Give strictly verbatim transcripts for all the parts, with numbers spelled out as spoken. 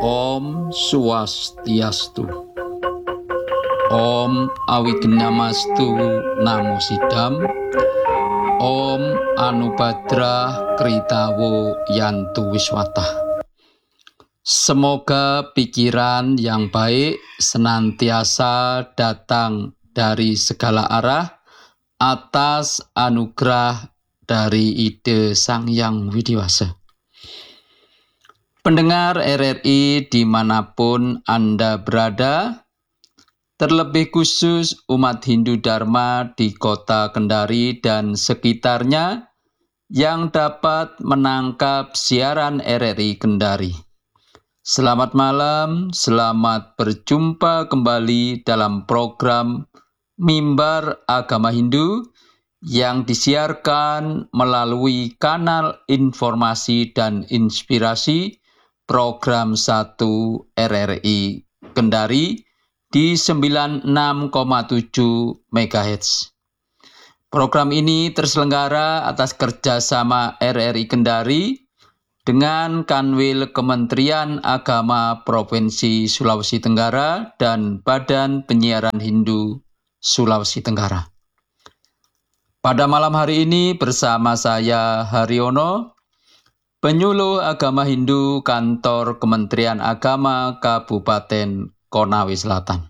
Om Swastiastu. Om Awignamastu Namo Sidam. Om Anubhadra Kritawo Yantu Wiswata. Semoga pikiran yang baik senantiasa datang dari segala arah atas anugerah dari Ide Sang Hyang Widiwasa. Pendengar R R I dimanapun Anda berada, terlebih khusus umat Hindu Dharma di kota Kendari dan sekitarnya yang dapat menangkap siaran R R I Kendari. Selamat malam, selamat berjumpa kembali dalam program Mimbar Agama Hindu yang disiarkan melalui kanal informasi dan inspirasi program satu R R I Kendari di sembilan puluh enam koma tujuh megahertz. Program ini terselenggara atas kerjasama R R I Kendari dengan Kanwil Kementerian Agama Provinsi Sulawesi Tenggara dan Badan Penyiaran Hindu Sulawesi Tenggara. Pada malam hari ini bersama saya Haryono, penyuluh agama Hindu Kantor Kementerian Agama Kabupaten Konawe Selatan.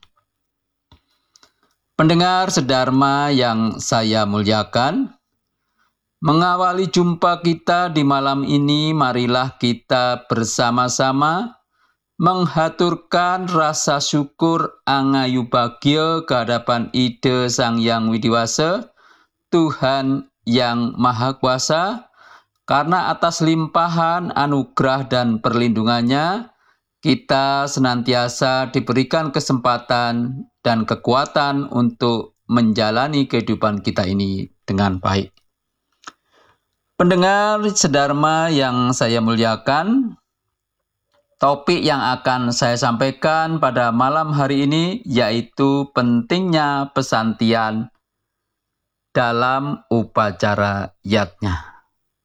Pendengar sedharma yang saya muliakan, mengawali jumpa kita di malam ini, marilah kita bersama-sama menghaturkan rasa syukur angayu bagya kehadapan Ide Sang Hyang Widiwasa, Tuhan yang Maha Kuasa, karena atas limpahan anugerah dan perlindungannya, kita senantiasa diberikan kesempatan dan kekuatan untuk menjalani kehidupan kita ini dengan baik. Pendengar sedharma yang saya muliakan, topik yang akan saya sampaikan pada malam hari ini yaitu pentingnya pesantian dalam upacara yatnya.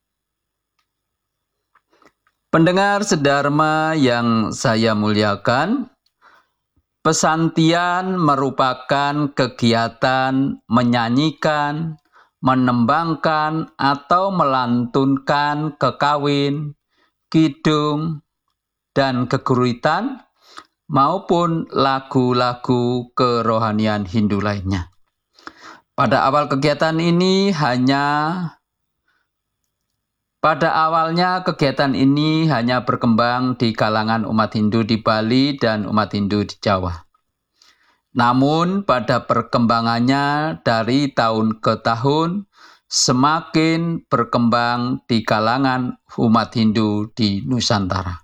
Pendengar sedharma yang saya muliakan, pesantian merupakan kegiatan menyanyikan, menembangkan atau melantunkan kekawin, kidung, dan keguritan maupun lagu-lagu kerohanian Hindu lainnya. Pada awal kegiatan ini hanya pada awalnya kegiatan ini hanya berkembang di kalangan umat Hindu di Bali dan umat Hindu di Jawa. Namun pada perkembangannya dari tahun ke tahun semakin berkembang di kalangan umat Hindu di Nusantara.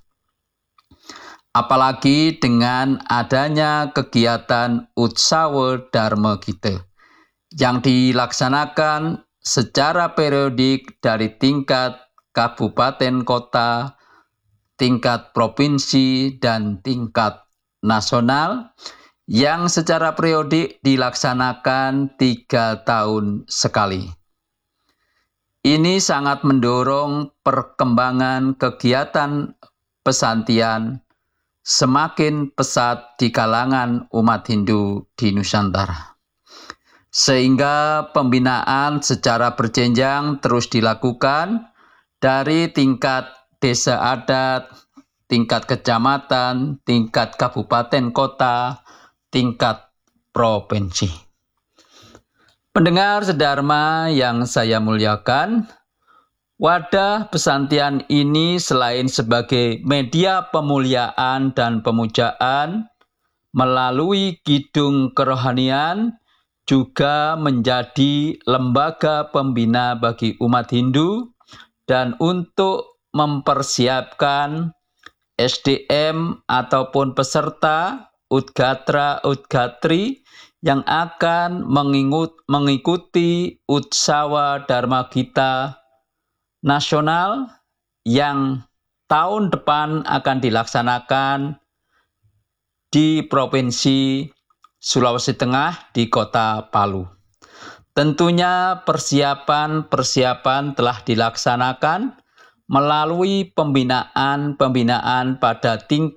Apalagi dengan adanya kegiatan Utsawa Dharma Gita yang dilaksanakan secara periodik dari tingkat kabupaten kota, tingkat provinsi, dan tingkat nasional yang secara periodik dilaksanakan tiga tahun sekali. Ini sangat mendorong perkembangan kegiatan pesantian semakin pesat di kalangan umat Hindu di Nusantara. Sehingga pembinaan secara berjenjang terus dilakukan dari tingkat desa adat, tingkat kecamatan, tingkat kabupaten kota, tingkat provinsi. Pendengar sedharma yang saya muliakan, wadah pesantian ini selain sebagai media pemuliaan dan pemujaan melalui kidung kerohanian, juga menjadi lembaga pembina bagi umat Hindu dan untuk mempersiapkan S D M ataupun peserta Udgatra-Udgatri yang akan mengingut, mengikuti Utsawa Dharma Gita nasional yang tahun depan akan dilaksanakan di Provinsi Sulawesi Tengah di kota Palu. Tentunya persiapan-persiapan telah dilaksanakan melalui pembinaan-pembinaan pada tingkat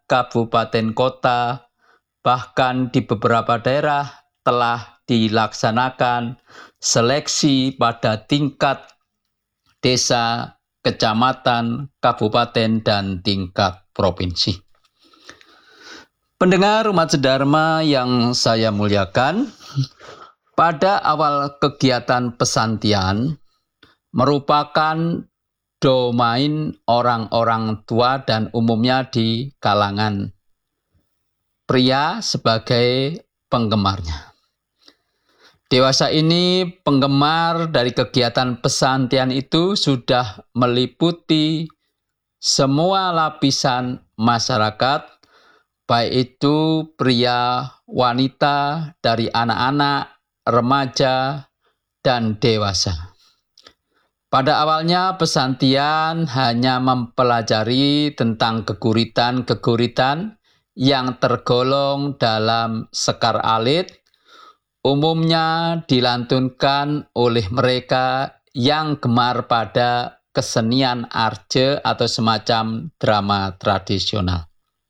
kabupaten kota, bahkan di beberapa daerah telah dilaksanakan seleksi pada tingkat desa, kecamatan, kabupaten, dan tingkat provinsi. Pendengar umat sedharma yang saya muliakan, pada awal kegiatan pesantian merupakan domain orang-orang tua dan umumnya di kalangan pria sebagai penggemarnya. Dewasa ini penggemar dari kegiatan pesantian itu sudah meliputi semua lapisan masyarakat, baik itu pria, wanita, dari anak-anak, remaja, dan dewasa. Pada awalnya pesantian hanya mempelajari tentang keguritan-keguritan yang tergolong dalam sekar alit, umumnya dilantunkan oleh mereka yang gemar pada kesenian arje atau semacam drama tradisional.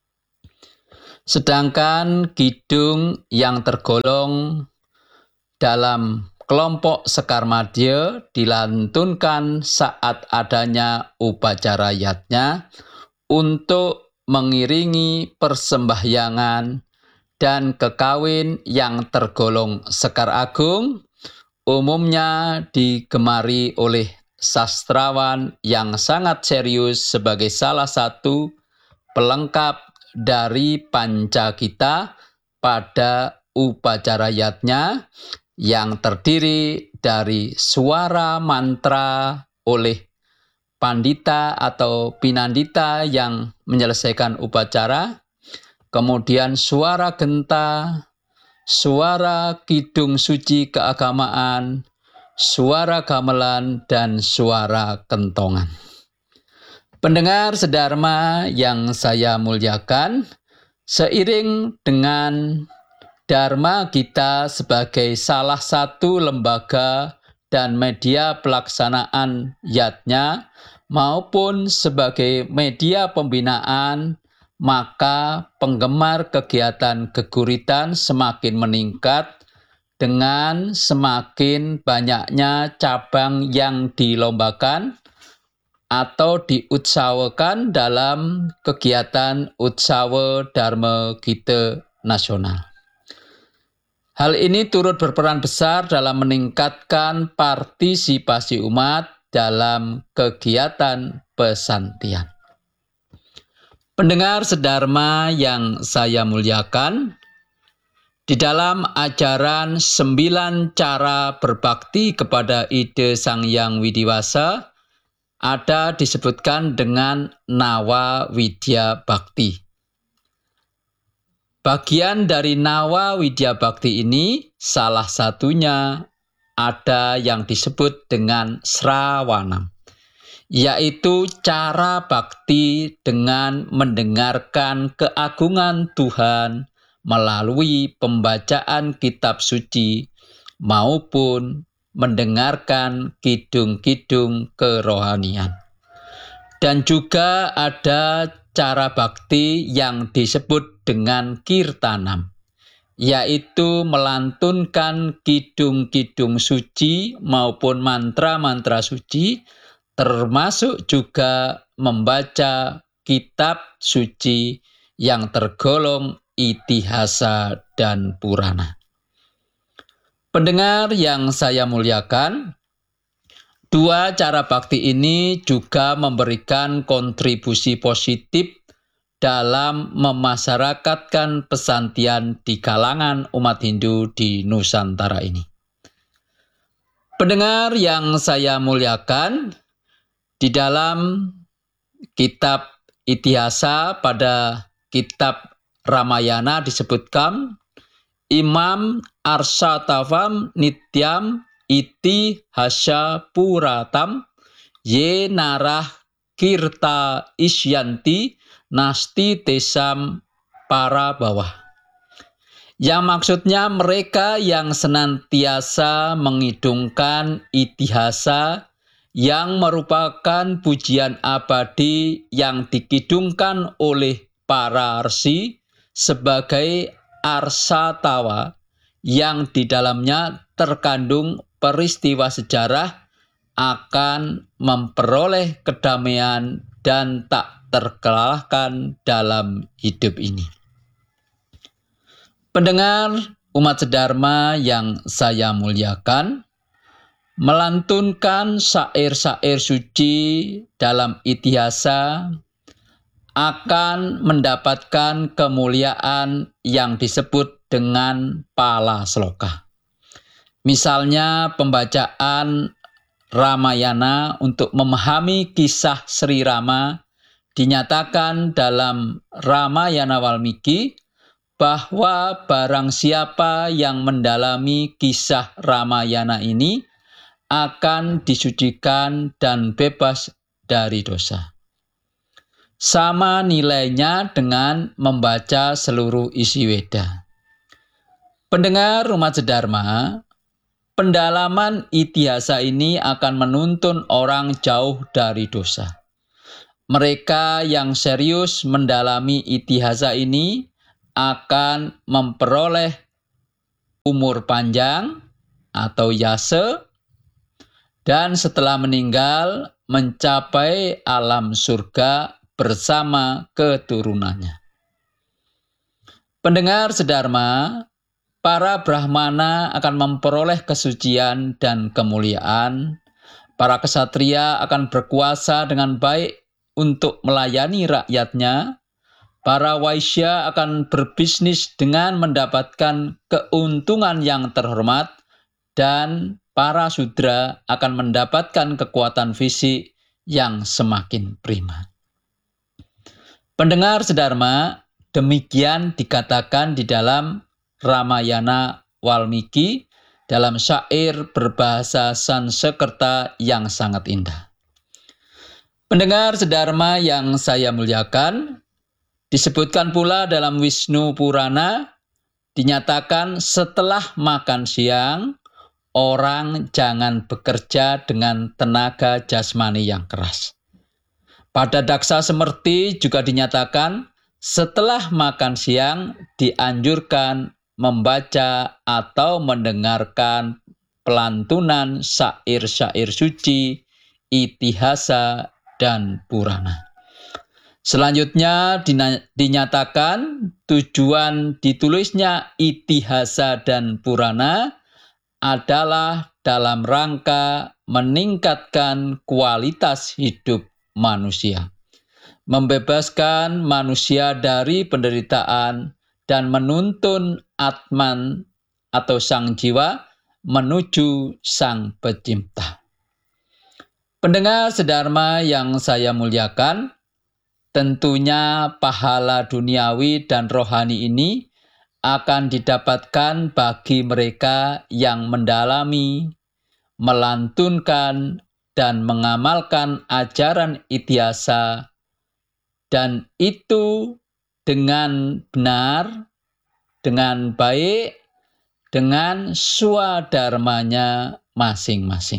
Sedangkan kidung yang tergolong dalam kelompok sekar madya dilantunkan saat adanya upacara yatnya untuk mengiringi persembahyangan dan kekawin yang tergolong sekar agung, umumnya digemari oleh sastrawan yang sangat serius sebagai salah satu pelengkap dari pancakita pada upacara yatnya, yang terdiri dari suara mantra oleh pandita atau pinandita yang menyelesaikan upacara, kemudian suara genta, suara kidung suci keagamaan, suara gamelan, dan suara kentongan. Pendengar sedharma yang saya muliakan, seiring dengan Dharma Gita sebagai salah satu lembaga dan media pelaksanaan yatnya maupun sebagai media pembinaan, maka penggemar kegiatan keguritan semakin meningkat dengan semakin banyaknya cabang yang dilombakan atau diutsawakan dalam kegiatan Utsawa Dharma Gita Nasional. Hal ini turut berperan besar dalam meningkatkan partisipasi umat dalam kegiatan pesantian. Pendengar sedharma yang saya muliakan, di dalam ajaran sembilan cara berbakti kepada ide Sang Hyang Widiwasa ada disebutkan dengan Nawa Widya Bakti. Bagian dari Nawa Widya Bakti ini salah satunya ada yang disebut dengan Srawanam, yaitu cara bakti dengan mendengarkan keagungan Tuhan melalui pembacaan kitab suci maupun mendengarkan kidung-kidung kerohanian. Dan juga ada cara bakti yang disebut dengan kirtanam, yaitu melantunkan kidung-kidung suci maupun mantra-mantra suci, termasuk juga membaca kitab suci yang tergolong itihasa dan purana. Pendengar yang saya muliakan, dua cara bakti ini juga memberikan kontribusi positif dalam memasyarakatkan pesantian di kalangan umat Hindu di Nusantara ini. Pendengar yang saya muliakan, di dalam kitab Itihasa pada kitab Ramayana disebutkan, Imam Arsatavam Nityam iti hasya puratam ye narah kirta isyanti nasti tesam para bawah. Yang maksudnya mereka yang senantiasa mengidungkan itihasa yang merupakan pujian abadi yang dikidungkan oleh para resi sebagai arsatawa yang di dalamnya terkandung peristiwa sejarah akan memperoleh kedamaian dan tak terkalahkan dalam hidup ini. Pendengar umat sedharma yang saya muliakan, melantunkan syair-syair suci dalam Itihasa akan mendapatkan kemuliaan yang disebut dengan pala sloka. Misalnya pembacaan Ramayana untuk memahami kisah Sri Rama dinyatakan dalam Ramayana Walmiki bahwa barang siapa yang mendalami kisah Ramayana ini akan disucikan dan bebas dari dosa. Sama nilainya dengan membaca seluruh isi Weda. Pendengar umat sedharma, pendalaman Itihasa ini akan menuntun orang jauh dari dosa. Mereka yang serius mendalami Itihasa ini akan memperoleh umur panjang atau yase, dan setelah meninggal mencapai alam surga bersama keturunannya. Pendengar sedharma, para brahmana akan memperoleh kesucian dan kemuliaan. Para kesatria akan berkuasa dengan baik untuk melayani rakyatnya. Para waisya akan berbisnis dengan mendapatkan keuntungan yang terhormat, dan para sudra akan mendapatkan kekuatan fisik yang semakin prima. Pendengar sedharma, demikian dikatakan di dalam Ramayana Walmiki dalam syair berbahasa Sanskerta yang sangat indah. Pendengar sedharma yang saya muliakan, disebutkan pula dalam Wisnu Purana, dinyatakan setelah makan siang, orang jangan bekerja dengan tenaga jasmani yang keras. Pada Daksa Semerti juga dinyatakan setelah makan siang dianjurkan membaca atau mendengarkan pelantunan syair-syair suci, Itihasa, dan Purana. Selanjutnya dinyatakan tujuan ditulisnya Itihasa dan Purana adalah dalam rangka meningkatkan kualitas hidup manusia, membebaskan manusia dari penderitaan, dan menuntun Atman atau sang jiwa menuju sang pencipta. Pendengar sedharma yang saya muliakan, tentunya pahala duniawi dan rohani ini akan didapatkan bagi mereka yang mendalami, melantunkan, dan mengamalkan ajaran Itihasa, dan itu dengan benar, dengan baik, dengan swadharmanya masing-masing.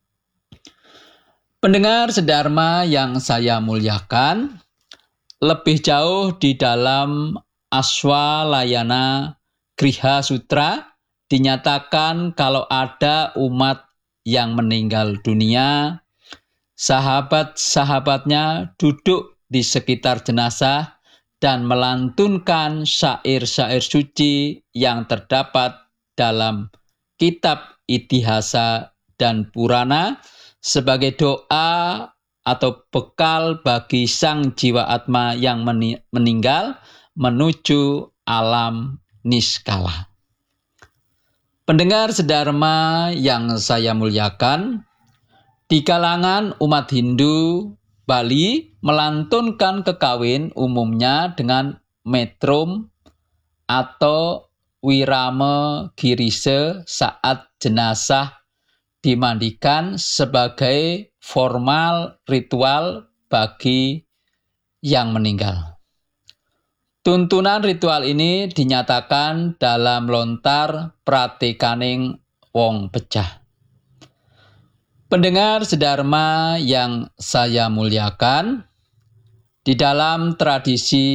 Pendengar sedharma yang saya muliakan, lebih jauh di dalam Aswalayana Griha Sutra dinyatakan kalau ada umat yang meninggal dunia, sahabat-sahabatnya duduk di sekitar jenazah dan melantunkan syair-syair suci yang terdapat dalam kitab Itihasa dan Purana sebagai doa atau bekal bagi sang jiwa atma yang meninggal menuju alam niskala. Pendengar sedharma yang saya muliakan, di kalangan umat Hindu Bali melantunkan kekawin umumnya dengan metrum atau wirama girise saat jenazah dimandikan sebagai formal ritual bagi yang meninggal. Tuntunan ritual ini dinyatakan dalam lontar pratikaning wong pecah. Pendengar sedharma yang saya muliakan, di dalam tradisi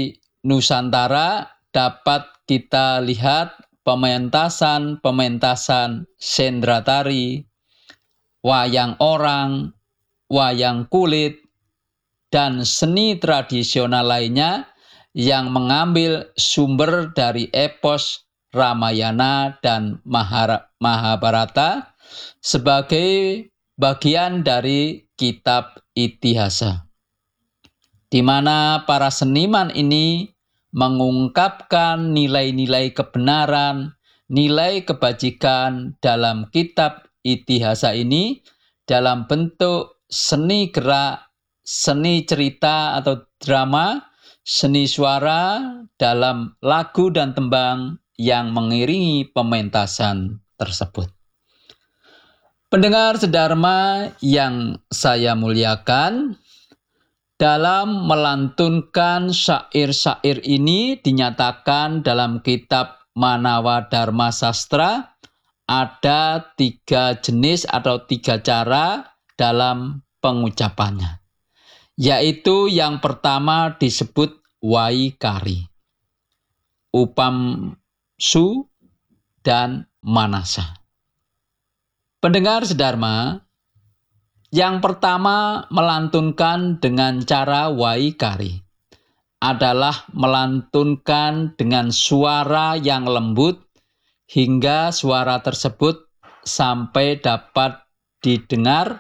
Nusantara dapat kita lihat pementasan-pementasan sendra tari, wayang orang, wayang kulit, dan seni tradisional lainnya yang mengambil sumber dari epos Ramayana dan Mahabharata sebagai bagian dari kitab itihasa, di mana para seniman ini mengungkapkan nilai-nilai kebenaran, nilai kebajikan dalam kitab itihasa ini dalam bentuk seni gerak, seni cerita atau drama, seni suara dalam lagu dan tembang yang mengiringi pementasan tersebut. Pendengar sedharma yang saya muliakan, dalam melantunkan syair-syair ini dinyatakan dalam kitab Manawa Dharma Sastra ada tiga jenis atau tiga cara dalam pengucapannya. Yaitu yang pertama disebut waikari, upamsu, dan manasa. Pendengar sedharma, yang pertama melantunkan dengan cara waikari adalah melantunkan dengan suara yang lembut hingga suara tersebut sampai dapat didengar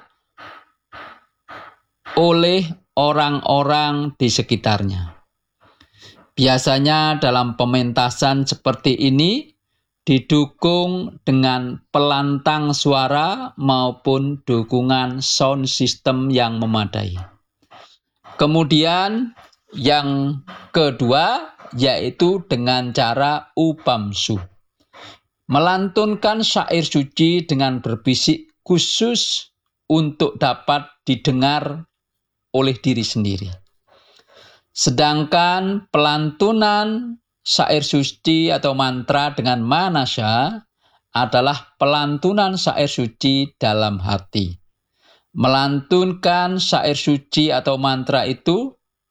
oleh orang-orang di sekitarnya. Biasanya dalam pementasan seperti ini didukung dengan pelantang suara maupun dukungan sound system yang memadai. Kemudian yang kedua yaitu dengan cara upamsu, melantunkan syair suci dengan berbisik khusus untuk dapat didengar oleh diri sendiri. Sedangkan pelantunan syair suci atau mantra dengan manasa adalah pelantunan syair suci dalam hati. Melantunkan syair suci atau mantra itu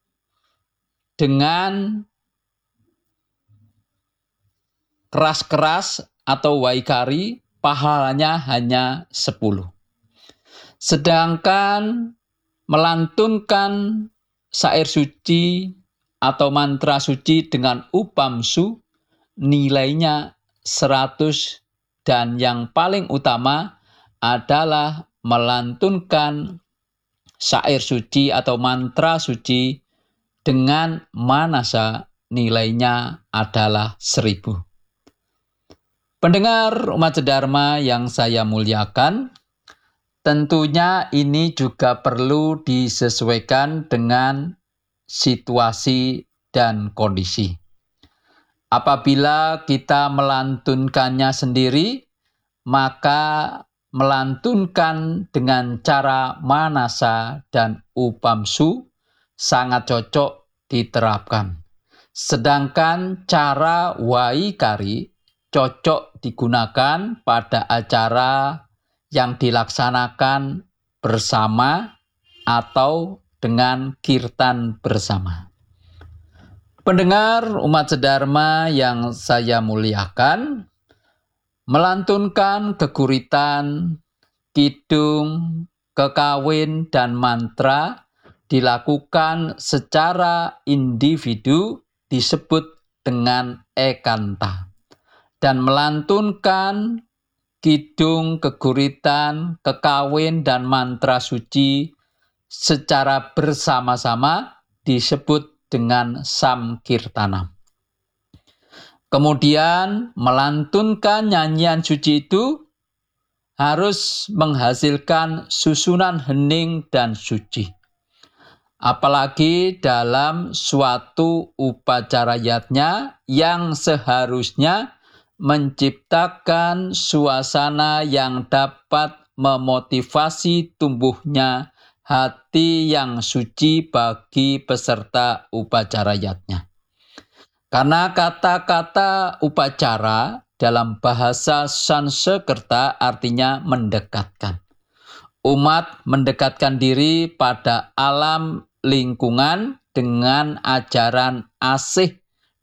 dengan keras-keras atau waikari, pahalanya hanya sepuluh. Sedangkan melantunkan syair suci atau mantra suci dengan upamsu nilainya seratus, dan yang paling utama adalah melantunkan syair suci atau mantra suci dengan manasa nilainya adalah seribu. Pendengar umat sedharma yang saya muliakan, tentunya ini juga perlu disesuaikan dengan situasi dan kondisi. Apabila kita melantunkannya sendiri, maka melantunkan dengan cara manasa dan upamsu sangat cocok diterapkan. Sedangkan cara waikari cocok digunakan pada acara yang dilaksanakan bersama atau dengan kirtan bersama. Pendengar umat sedharma yang saya muliakan, melantunkan keguritan, kidung, kekawin, dan mantra dilakukan secara individu disebut dengan ekanta. Dan melantunkan kidung, keguritan, kekawin, dan mantra suci secara bersama-sama disebut dengan samkirtana. Kemudian melantunkan nyanyian suci itu harus menghasilkan susunan hening dan suci. Apalagi dalam suatu upacara yatnya yang seharusnya menciptakan suasana yang dapat memotivasi tumbuhnya hati yang suci bagi peserta upacara yatnya. Karena kata-kata upacara dalam bahasa Sanskerta artinya mendekatkan. Umat mendekatkan diri pada alam lingkungan dengan ajaran asih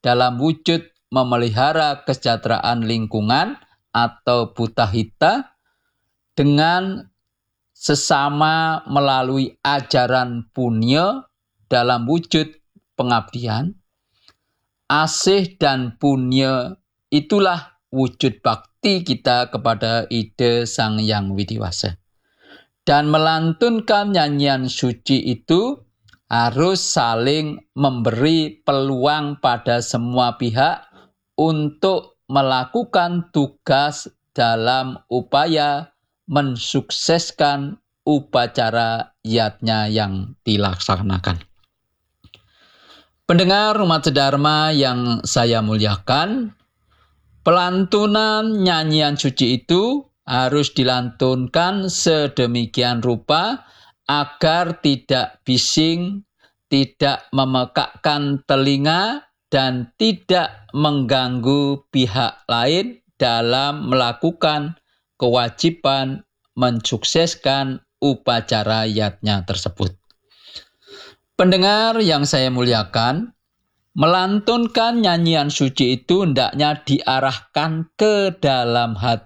dalam wujud memelihara kesejahteraan lingkungan atau Buddhahita dengan sesama melalui ajaran punya dalam wujud pengabdian. Asih dan punya itulah wujud bakti kita kepada ide Sang Hyang Widiwasa. Dan melantunkan nyanyian suci itu harus saling memberi peluang pada semua pihak untuk melakukan tugas dalam upaya mensukseskan upacara yatnya yang dilaksanakan. Pendengar umat sedharma yang saya muliakan, pelantunan nyanyian suci itu harus dilantunkan sedemikian rupa agar tidak bising, tidak memekakkan telinga, dan tidak mengganggu pihak lain dalam melakukan kewajiban mensukseskan upacara yatnya tersebut. Pendengar yang saya muliakan, melantunkan nyanyian suci itu hendaknya diarahkan ke dalam hati